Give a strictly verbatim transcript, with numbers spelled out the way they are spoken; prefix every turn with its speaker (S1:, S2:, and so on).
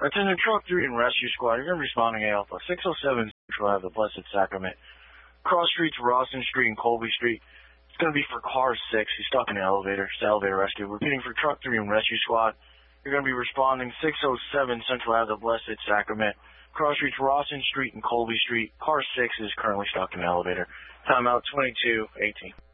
S1: Attendant Truck three and Rescue Squad, you're going to be responding A Alpha. six oh seven Central Ave, the Blessed Sacrament. Cross streets, Rawson Street and Colby Street. It's going to be for car six. He's stuck in the elevator. It's the elevator rescue. Repeating for Truck three and Rescue Squad, you're going to be responding six oh seven Central Ave, the Blessed Sacrament. Cross streets, Rawson Street and Colby Street. Car six is currently stuck in the elevator. Timeout twenty-two eighteen.